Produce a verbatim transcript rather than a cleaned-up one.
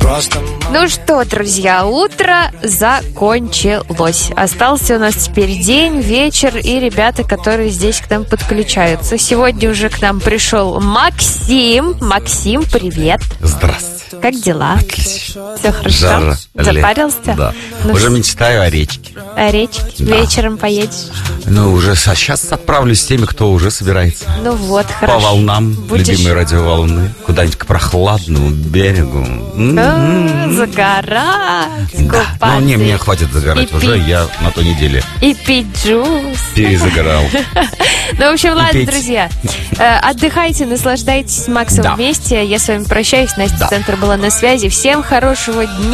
Ну что, друзья, утро закончилось. Остался у нас теперь день, вечер и ребята, которые здесь к нам подключаются. Сегодня уже к нам пришел Максим. Максим, привет. Здравствуйте. Как дела? Отлично. Все хорошо? Жара. Запарился? Да. Ну, уже мечтаю о речке. О речке? Да. Вечером поедешь? Ну, уже а сейчас отправлюсь с теми, кто уже собирается. Ну вот, хорошо. По волнам, Будешь... любимые радиоволны. Куда-нибудь к прохладному берегу. А, загорать, Да. купаться. Ну, не, мне хватит загорать И уже, пить. я на той неделе И пить джус. перезагорал. Ну, в общем, ладно, петь. друзья. э, Отдыхайте, наслаждайтесь с Максом Да. вместе. Я с вами прощаюсь. Настя Да. Центр была на связи. Всем хорошего дня.